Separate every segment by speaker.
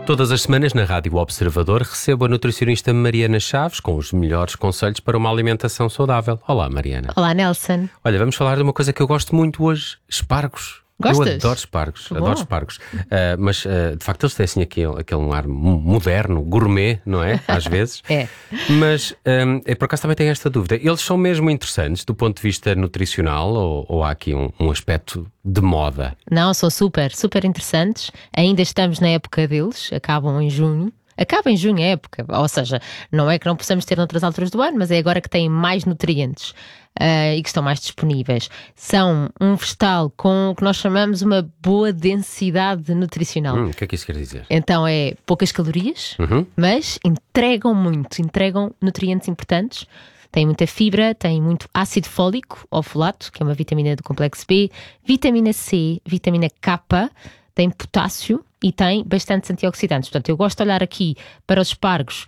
Speaker 1: Todas as semanas na Rádio Observador recebo a nutricionista Mariana Chaves com os melhores conselhos para uma alimentação saudável. Olá, Mariana.
Speaker 2: Olá, Nelson.
Speaker 1: Olha, vamos falar de uma coisa que eu gosto muito hoje, espargos.
Speaker 2: Gostas?
Speaker 1: Eu adoro espargos, adoro espargos. Mas, de facto, eles têm assim aquele ar moderno, gourmet, não é? Às vezes.
Speaker 2: É.
Speaker 1: Mas, eu por acaso também tenho esta dúvida. Eles são mesmo interessantes do ponto de vista nutricional ou há aqui um aspecto de moda?
Speaker 2: Não, são super interessantes. Ainda estamos na época deles, acabam em junho. Acaba em junho a época, ou seja, não é que não possamos ter noutras alturas do ano, mas é agora que têm mais nutrientes e que estão mais disponíveis. São um vegetal com o que nós chamamos uma boa densidade nutricional.
Speaker 1: O que é que isso quer dizer?
Speaker 2: Então é poucas calorias, mas entregam nutrientes importantes. Tem muita fibra, tem muito ácido fólico ou folato, que é uma vitamina do complexo B, vitamina C, vitamina K, tem potássio e tem bastantes antioxidantes. Portanto, eu gosto de olhar aqui para os espargos,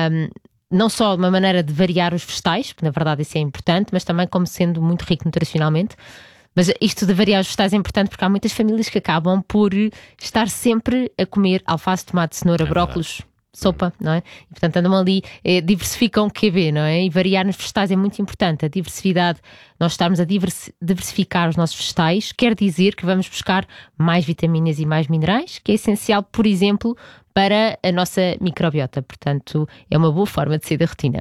Speaker 2: não só de uma maneira de variar os vegetais, porque na verdade isso é importante, mas também como sendo muito rico nutricionalmente. Mas isto de variar os vegetais é importante porque há muitas famílias que acabam por estar sempre a comer alface, tomate, cenoura, brócolos, sopa, não é? E, portanto, andam ali, diversificam o QB, não é? E variar nos vegetais é muito importante. A diversidade, nós estamos a diversificar os nossos vegetais, quer dizer que vamos buscar mais vitaminas e mais minerais, que é essencial, por exemplo, para a nossa microbiota. Portanto, é uma boa forma de sair da rotina.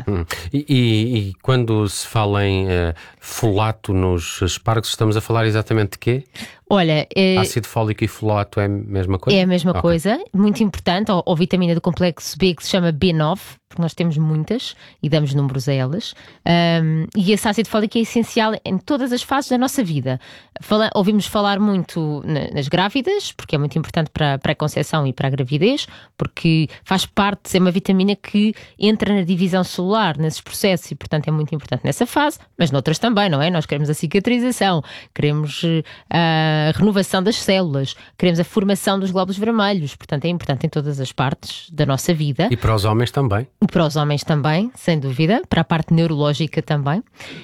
Speaker 1: E quando se fala em folato nos espargos, estamos a falar exatamente de quê?
Speaker 2: Olha,
Speaker 1: ácido fólico e folato é a mesma coisa?
Speaker 2: É a mesma coisa, muito importante, ou vitamina do complexo B que se chama B9, porque nós temos muitas e damos números a elas, e esse ácido fólico é essencial em todas as fases da nossa vida. Ouvimos falar muito nas grávidas, porque é muito importante para a concepção e para a gravidez, porque faz parte, é uma vitamina que entra na divisão celular, nesses processos, e portanto é muito importante nessa fase, mas noutras também, não é? Nós queremos a cicatrização, queremos a renovação das células, queremos a formação dos glóbulos vermelhos, portanto é importante em todas as partes da nossa vida.
Speaker 1: E para os homens também?
Speaker 2: E para os homens também, sem dúvida, para a parte neurológica também.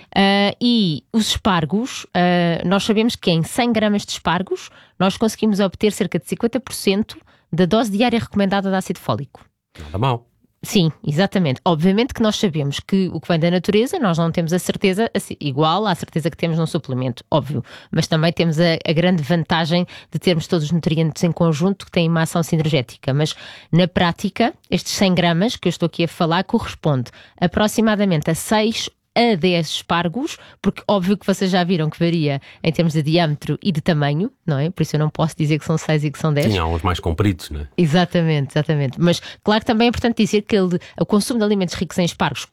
Speaker 2: E os espargos, nós sabemos que em 100 gramas de espargos nós conseguimos obter cerca de 50% da dose diária recomendada de ácido fólico.
Speaker 1: Nada mal.
Speaker 2: Sim, exatamente. Obviamente que nós sabemos que o que vem da natureza, nós não temos a certeza igual à certeza que temos num suplemento, óbvio. Mas também temos a grande vantagem de termos todos os nutrientes em conjunto que têm uma ação sinergética. Mas na prática, estes 100 gramas que eu estou aqui a falar corresponde aproximadamente a 6 a 10 espargos, porque óbvio que vocês já viram que varia em termos de diâmetro e de tamanho, não é? Por isso eu não posso dizer que são 6 e que são 10.
Speaker 1: Sim, há uns mais compridos, não é?
Speaker 2: Exatamente. Mas claro que também é importante dizer que o consumo de alimentos ricos em espargos,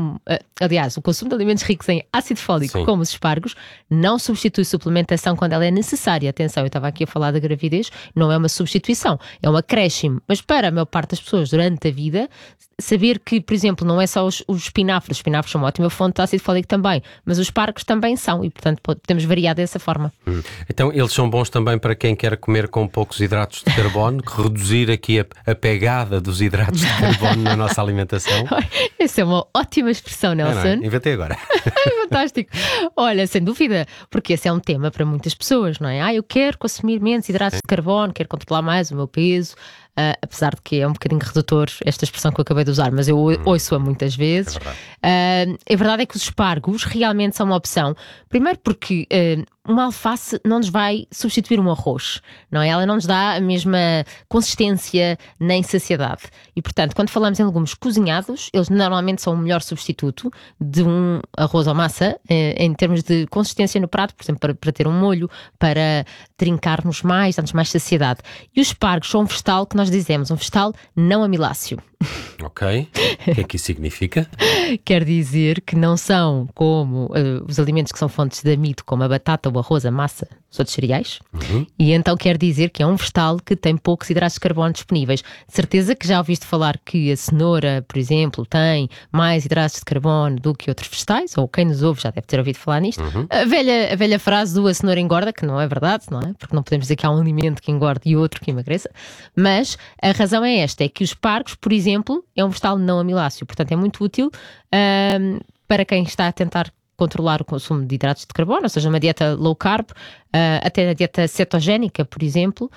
Speaker 2: o consumo de alimentos ricos em ácido fólico, como os espargos, não substitui suplementação quando ela é necessária. Atenção, eu estava aqui a falar da gravidez, não é uma substituição, é um acréscimo. Mas para a maior parte das pessoas durante a vida, saber que, por exemplo, não é só os espinafres são uma ótima fonte de ácido fólico também, mas os espargos também são e, portanto, podemos variar dessa forma.
Speaker 1: Então, eles são bons também para quem quer comer com poucos hidratos de carbono, reduzir aqui a pegada dos hidratos de carbono na nossa alimentação?
Speaker 2: Essa é uma ótima expressão, Nelson.
Speaker 1: Não, inventei agora.
Speaker 2: Fantástico. Olha, sem dúvida, porque esse é um tema para muitas pessoas, não é? Eu quero consumir menos hidratos de carbono, quero controlar mais o meu peso. Apesar de que é um bocadinho redutor esta expressão que eu acabei de usar, mas eu ouço-a muitas vezes. A verdade é que os espargos realmente são uma opção. Primeiro porque uma alface não nos vai substituir um arroz, não é? Ela não nos dá a mesma consistência nem saciedade. E, portanto, quando falamos em legumes cozinhados, eles normalmente são o melhor substituto de um arroz ou massa, em termos de consistência no prato, por exemplo, para ter um molho, para trincar-nos mais, dar-nos mais saciedade. E os espargos são um vegetal que nós dizemos, um vegetal não amiláceo.
Speaker 1: Ok. O que é que isso significa?
Speaker 2: Quer dizer que não são como os alimentos que são fontes de amido, como a batata, o arroz, a massa, os outros cereais. E então quer dizer que é um vegetal que tem poucos hidratos de carbono disponíveis. De certeza que já ouviste falar que a cenoura, por exemplo, tem mais hidratos de carbono do que outros vegetais, ou quem nos ouve já deve ter ouvido falar nisto. A velha frase do a cenoura engorda, que não é verdade, não é? Porque não podemos dizer que há um alimento que engorde e outro que emagreça. Mas a razão é esta, é que os espargos, por exemplo, é um vegetal não amiláceo. Portanto, é muito útil para quem está a tentar controlar o consumo de hidratos de carbono, ou seja, uma dieta low carb, até a dieta cetogénica, por exemplo,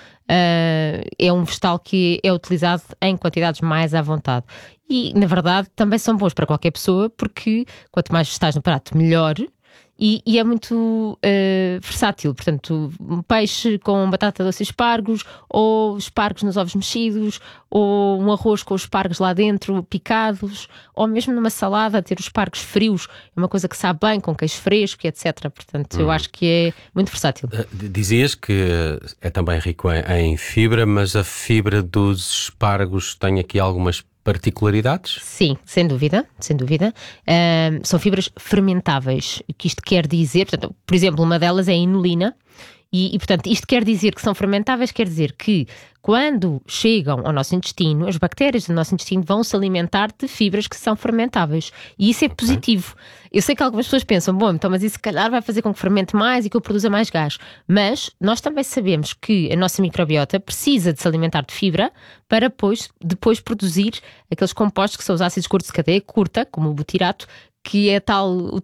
Speaker 2: é um vegetal que é utilizado em quantidades mais à vontade. E, na verdade, também são bons para qualquer pessoa, porque quanto mais vegetais no prato, melhor. E é muito versátil, portanto, um peixe com batata doce e espargos, ou espargos nos ovos mexidos, ou um arroz com os espargos lá dentro, picados, ou mesmo numa salada, ter os espargos frios, é uma coisa que sabe bem, com queijo fresco, etc. Portanto, eu acho que é muito versátil.
Speaker 1: Dizias que é também rico em fibra, mas a fibra dos espargos tem aqui algumas particularidades?
Speaker 2: Sim, sem dúvida, sem dúvida. São fibras fermentáveis. O que isto quer dizer, portanto, por exemplo, uma delas é a inulina. E, portanto, isto quer dizer que são fermentáveis, quer dizer que quando chegam ao nosso intestino, as bactérias do nosso intestino vão se alimentar de fibras que são fermentáveis. E isso é positivo. Eu sei que algumas pessoas pensam, bom, então, mas isso se calhar vai fazer com que fermente mais e que eu produza mais gás. Mas nós também sabemos que a nossa microbiota precisa de se alimentar de fibra para depois produzir aqueles compostos que são os ácidos curtos de cadeia curta, como o butirato, que é o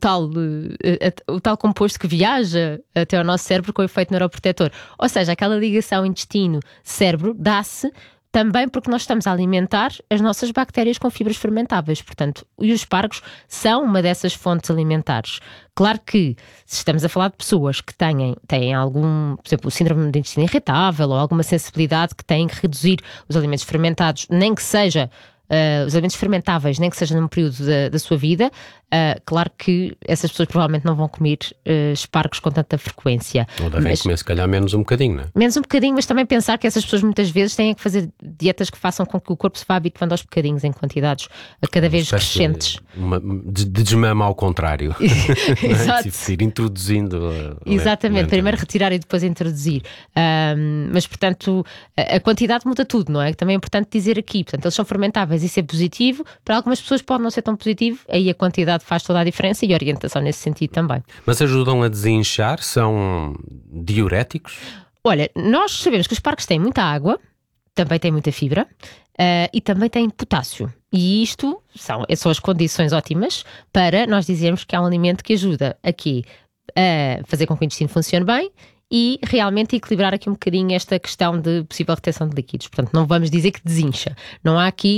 Speaker 2: tal composto que viaja até ao nosso cérebro com efeito neuroprotetor. Ou seja, aquela ligação intestino-cérebro dá-se também porque nós estamos a alimentar as nossas bactérias com fibras fermentáveis. Portanto, e os espargos são uma dessas fontes alimentares. Claro que, se estamos a falar de pessoas que têm algum, por exemplo, síndrome de intestino irritável ou alguma sensibilidade que têm que reduzir os alimentos fermentados, nem que seja os alimentos fermentáveis, nem que seja num período da sua vida, claro que essas pessoas provavelmente não vão comer espargos com tanta frequência.
Speaker 1: Ou devem comer se calhar menos um bocadinho, não é?
Speaker 2: Menos um bocadinho, mas também pensar que essas pessoas muitas vezes têm que fazer dietas que façam com que o corpo se vá habituando aos bocadinhos em quantidades cada vez crescentes.
Speaker 1: De desmama ao contrário.
Speaker 2: Exato.
Speaker 1: É? Ir introduzindo.
Speaker 2: Exatamente, primeiro retirar e depois introduzir. Mas, portanto, a quantidade muda tudo, não é? Também é importante dizer aqui. Portanto, eles são fermentáveis, isso é positivo. Para algumas pessoas pode não ser tão positivo, aí a quantidade faz toda a diferença e a orientação nesse sentido também.
Speaker 1: Mas ajudam a desinchar? São diuréticos?
Speaker 2: Olha, nós sabemos que os espargos têm muita água, também têm muita fibra e também têm potássio. E isto são as condições ótimas para nós dizermos que é um alimento que ajuda aqui a fazer com que o intestino funcione bem e realmente equilibrar aqui um bocadinho esta questão de possível retenção de líquidos. Portanto, não vamos dizer que desincha. Não há aqui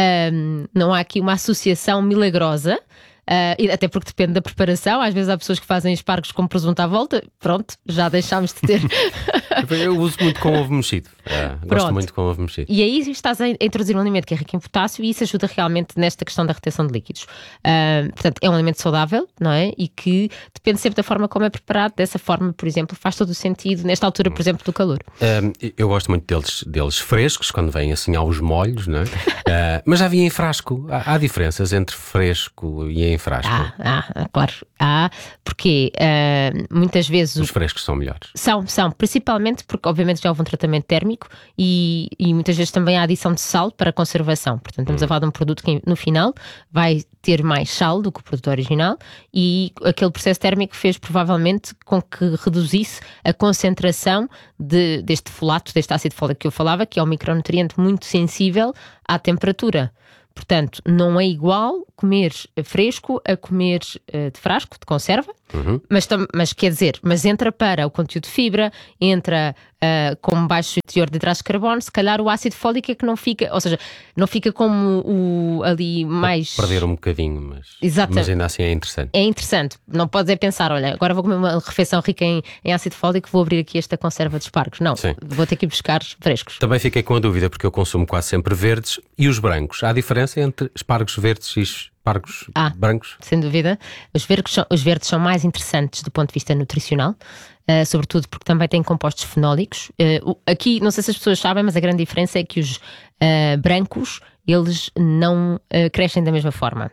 Speaker 2: uma associação milagrosa. Até porque depende da preparação. Às vezes há pessoas que fazem espargos com presunto à volta. Pronto, já deixámos de ter.
Speaker 1: Eu uso muito com ovo mexido. Gosto muito com ovo mexido.
Speaker 2: E aí estás a introduzir um alimento que é rico em potássio e isso ajuda realmente nesta questão da retenção de líquidos. Portanto, é um alimento saudável, não é? E que depende sempre da forma como é preparado. Dessa forma, por exemplo, faz todo o sentido nesta altura, por exemplo, do calor.
Speaker 1: Eu gosto muito deles frescos, quando vêm assim aos molhos, não é? Mas já vi em frasco. Há diferenças entre fresco e em frasco?
Speaker 2: Claro. Porque muitas vezes
Speaker 1: os frescos são melhores.
Speaker 2: São, principalmente porque obviamente já houve um tratamento térmico e muitas vezes também há adição de sal para conservação. Portanto, estamos a falar de um produto que no final vai ter mais sal do que o produto original e aquele processo térmico fez provavelmente com que reduzisse a concentração deste folato, deste ácido fólico que eu falava, que é um micronutriente muito sensível à temperatura. Portanto, não é igual comer fresco a comer de frasco, de conserva, mas quer dizer, entra para o conteúdo de fibra, entra com baixo teor de hidratos de carbono, se calhar o ácido fólico é que não fica, ou seja, não fica como ali mais...
Speaker 1: Perder um bocadinho, mas ainda assim é interessante.
Speaker 2: É interessante, não podes pensar, olha, agora vou comer uma refeição rica em ácido fólico, vou abrir aqui esta conserva de espargos. Não, vou ter que ir buscar frescos. Também
Speaker 1: fiquei com a dúvida, porque eu consumo quase sempre verdes e os brancos. Há diferença entre espargos verdes e espargos brancos?
Speaker 2: Sem dúvida. Os verdes são mais interessantes do ponto de vista nutricional, sobretudo porque também têm compostos fenólicos. Aqui, não sei se as pessoas sabem, mas a grande diferença é que os brancos, eles não crescem da mesma forma.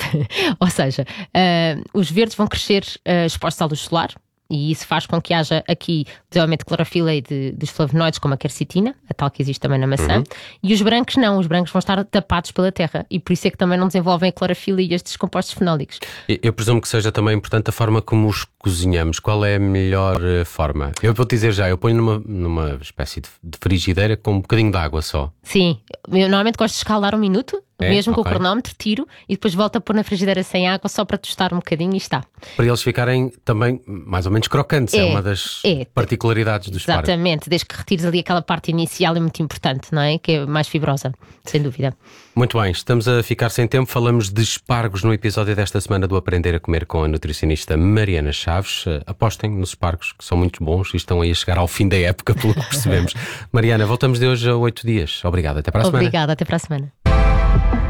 Speaker 2: Ou seja, os verdes vão crescer expostos à luz solar. E isso faz com que haja aqui desenvolvimento de clorofila e dos flavonoides, como a quercetina, a tal que existe também na maçã. E os brancos não, os brancos vão estar tapados pela terra e por isso é que também não desenvolvem a clorofila e estes compostos fenólicos.
Speaker 1: Eu presumo que seja também importante a forma como os cozinhamos. Qual é a melhor forma? Eu vou-te dizer já, eu ponho numa espécie de frigideira com um bocadinho de água só.
Speaker 2: Sim, eu normalmente gosto de escaldar 1 minuto Mesmo com o cronómetro, tiro e depois volto a pôr na frigideira sem água só para tostar um bocadinho e está.
Speaker 1: Para eles ficarem também mais ou menos crocantes, é uma das particularidades dos espargos.
Speaker 2: Exatamente, desde que retires ali aquela parte inicial é muito importante, não é? Que é mais fibrosa, sem dúvida.
Speaker 1: Muito bem, estamos a ficar sem tempo, falamos de espargos no episódio desta semana do Aprender a Comer com a nutricionista Mariana Chaves. Apostem nos espargos, que são muito bons e estão aí a chegar ao fim da época, pelo que percebemos. Mariana, voltamos de hoje a 8 dias. Obrigado, até para a semana.
Speaker 2: Obrigada, até para a semana.